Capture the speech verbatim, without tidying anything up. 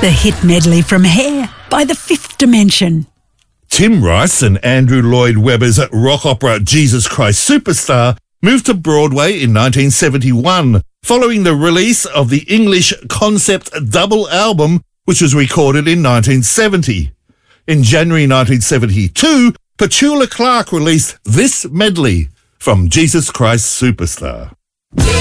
The hit medley from Hair by The Fifth Dimension. Tim Rice and Andrew Lloyd Webber's rock opera Jesus Christ Superstar moved to Broadway in nineteen seventy-one, following the release of the English concept double album, which was recorded in nineteen seventy. In January nineteen seventy-two, Petula Clark released this medley from Jesus Christ Superstar.